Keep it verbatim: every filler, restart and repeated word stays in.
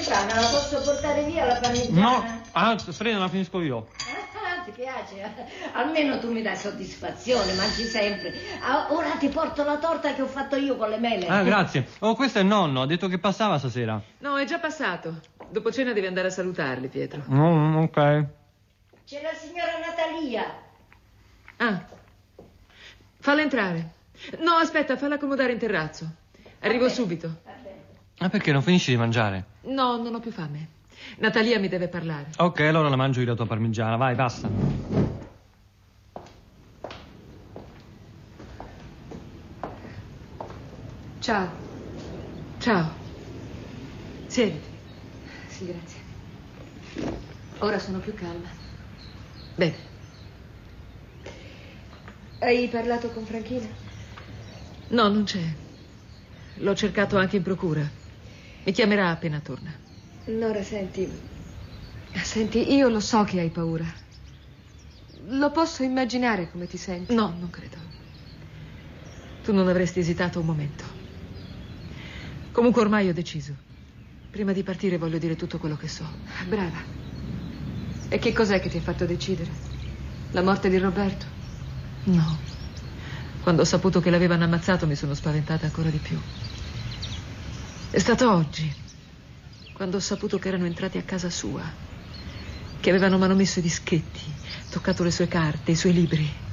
parmigiana la posso portare via la parmigiana? No, ah, Freda, la finisco io. Ah, ti piace? Almeno tu mi dai soddisfazione, mangi sempre. Ah, ora ti porto la torta che ho fatto io con le mele. Ah, grazie. Oh, questo è il nonno, ha detto che passava stasera. No, è già passato. Dopo cena devi andare a salutarli, Pietro. Mm, ok. C'è la signora Natalia. Ah, falla entrare. No, aspetta, falla accomodare in terrazzo. Arrivo Vabbè. subito. Ah, perché non finisci di mangiare? No, non ho più fame. Natalia mi deve parlare. Ok, allora la mangio io la tua parmigiana. Vai, passa. Ciao. Ciao. Siediti. Sì, grazie. Ora sono più calma. Bene. Hai parlato con Franchina? No, non c'è. L'ho cercato anche in procura. Mi chiamerà appena torna. Nora, senti... Senti, io lo so che hai paura. Lo posso immaginare come ti senti. No, non credo. Tu non avresti esitato un momento. Comunque ormai ho deciso. Prima di partire voglio dire tutto quello che so. Brava. E che cos'è che ti ha fatto decidere? La morte di Roberto? No. Quando ho saputo che l'avevano ammazzato mi sono spaventata ancora di più. È stato oggi, quando ho saputo che erano entrati a casa sua, che avevano manomesso i dischetti, toccato le sue carte, i suoi libri.